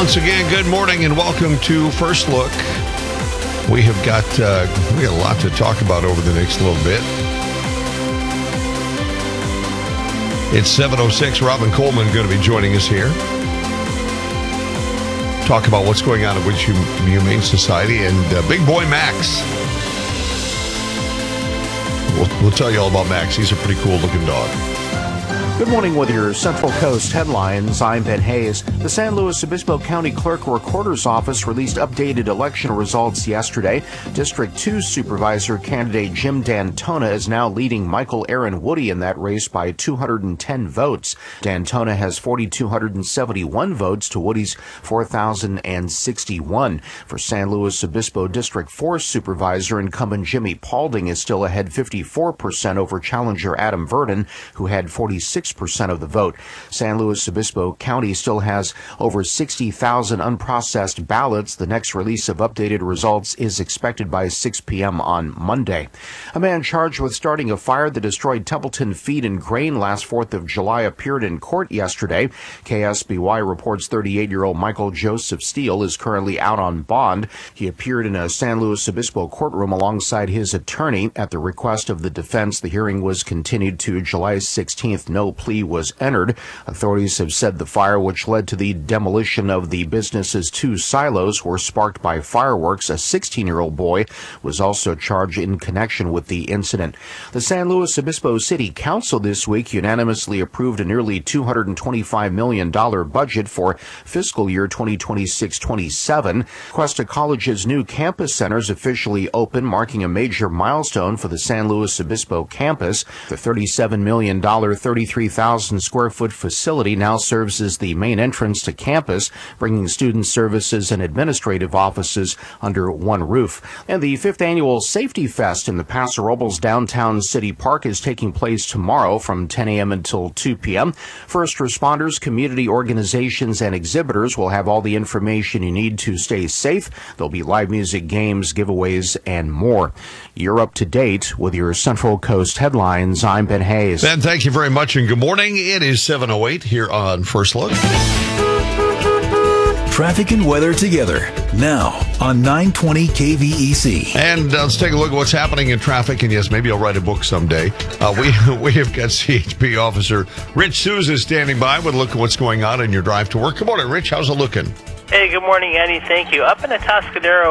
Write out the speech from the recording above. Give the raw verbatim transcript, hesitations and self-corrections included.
Once again, good morning and welcome to First Look. We have got uh, we got a lot to talk about over the next little bit. It's seven oh six. Robin Coleman going to be joining us here. Talk about what's going on at Wood's Humane Society and uh, Big Boy Max. We'll, we'll tell you all about Max. He's a pretty cool looking dog. Good morning with your Central Coast headlines. I'm Ben Hayes. The San Luis Obispo County Clerk Recorder's Office released updated election results yesterday. District two Supervisor candidate Jim Dantona is now leading Michael Aaron Woody in that race by two hundred ten votes. Dantona has four thousand two hundred seventy-one votes to Woody's four thousand sixty-one. For San Luis Obispo District four Supervisor, incumbent Jimmy Paulding is still ahead fifty-four percent over challenger Adam Verdon, who had forty-six percent of the vote. San Luis Obispo County still has over sixty thousand unprocessed ballots. The next release of updated results is expected by six p.m. on Monday. A man charged with starting a fire that destroyed Templeton Feed and Grain last fourth of July appeared in court yesterday. K S B Y reports thirty-eight-year-old Michael Joseph Steele is currently out on bond. He appeared in a San Luis Obispo courtroom alongside his attorney. At the request of the defense, the hearing was continued to July sixteenth. No plea was entered. Authorities have said the fire, which led to the demolition of the business's two silos, were sparked by fireworks. A sixteen-year-old boy was also charged in connection with the incident. The San Luis Obispo City Council this week unanimously approved a nearly two hundred twenty-five million dollars budget for fiscal year twenty twenty-six twenty-seven. Cuesta College's new campus centers officially open, marking a major milestone for the San Luis Obispo campus. The thirty-seven million dollars, thirty-three thousand square foot facility now serves as the main entrance to campus, bringing student services and administrative offices under one roof. And the fifth annual Safety Fest in the Paso Robles downtown city park is taking place tomorrow from ten a.m. until two p.m. First responders, community organizations, and exhibitors will have all the information you need to stay safe. There'll be live music, games, giveaways, and more. You're up to date with your Central Coast headlines. I'm Ben Hayes. Ben, thank you very much and good morning. It is seven oh eight here on First Look. Traffic and weather together now on nine twenty K V E C. And uh, let's take a look at what's happening in traffic. And yes, maybe I'll write a book someday. Uh, we we have got C H P officer Rich Souza standing by with a look at what's going on in your drive to work. Good morning, Rich. How's it looking? Hey, good morning, Eddie. Thank you. Up in the Tuscadero